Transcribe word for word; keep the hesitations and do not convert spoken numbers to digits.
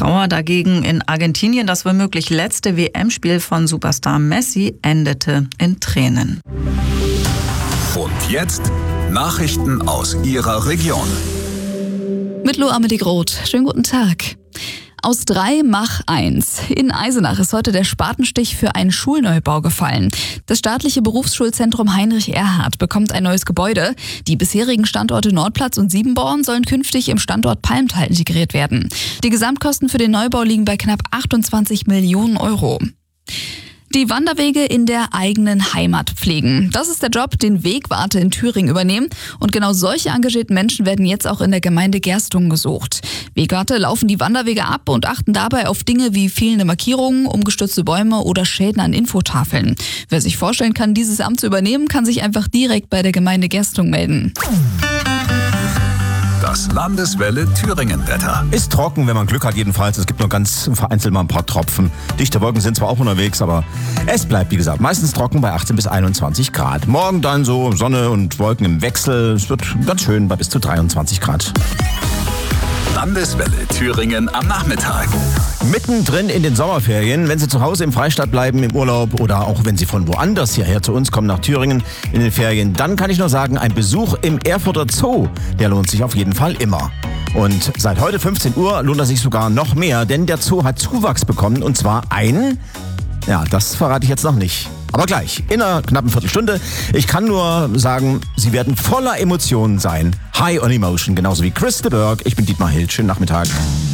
Trauer dagegen in Argentinien. Das womöglich letzte W M-Spiel von Superstar Messi endete in Tränen. Und jetzt Nachrichten aus Ihrer Region. Mit Lo Amelie Groth. Schönen guten Tag. Aus drei mach eins. In Eisenach ist heute der Spatenstich für einen Schulneubau gefallen. Das staatliche Berufsschulzentrum Heinrich Erhardt bekommt ein neues Gebäude. Die bisherigen Standorte Nordplatz und Siebenborn sollen künftig im Standort Palmtal integriert werden. Die Gesamtkosten für den Neubau liegen bei knapp achtundzwanzig Millionen Euro. Die Wanderwege in der eigenen Heimat pflegen. Das ist der Job, den Wegwarte in Thüringen übernehmen. Und genau solche engagierten Menschen werden jetzt auch in der Gemeinde Gerstungen gesucht. Wegwarte laufen die Wanderwege ab und achten dabei auf Dinge wie fehlende Markierungen, umgestürzte Bäume oder Schäden an Infotafeln. Wer sich vorstellen kann, dieses Amt zu übernehmen, kann sich einfach direkt bei der Gemeinde Gerstungen melden. Das Landeswelle Thüringen-Wetter. Ist trocken, wenn man Glück hat jedenfalls. Es gibt nur ganz vereinzelt mal ein paar Tropfen. Dichte Wolken sind zwar auch unterwegs, aber es bleibt, wie gesagt, meistens trocken bei achtzehn bis einundzwanzig Grad. Morgen dann so Sonne und Wolken im Wechsel. Es wird ganz schön bei bis zu dreiundzwanzig Grad. Landeswelle Thüringen am Nachmittag. Mittendrin in den Sommerferien, wenn Sie zu Hause im Freistaat bleiben, im Urlaub oder auch wenn Sie von woanders hierher zu uns kommen, nach Thüringen in den Ferien, dann kann ich nur sagen, ein Besuch im Erfurter Zoo, der lohnt sich auf jeden Fall immer. Und seit heute fünfzehn Uhr lohnt er sich sogar noch mehr, denn der Zoo hat Zuwachs bekommen und zwar ein, ja, das verrate ich jetzt noch nicht. Aber gleich, in einer knappen Viertelstunde. Ich kann nur sagen, Sie werden voller Emotionen sein. High on Emotion, genauso wie Chris de Burgh. Ich bin Dietmar Hild. Schönen Nachmittag.